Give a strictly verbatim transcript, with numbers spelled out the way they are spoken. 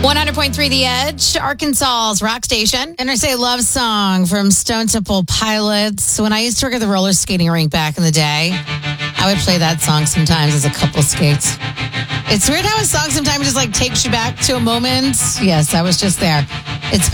one hundred point three The Edge, Arkansas's rock station. And I say love song from Stone Temple Pilots. When I used to work at the roller skating rink back in the day, I would play that song sometimes as a couple skates. It's weird how a song sometimes just like takes you back to a moment. Yes, I was just there.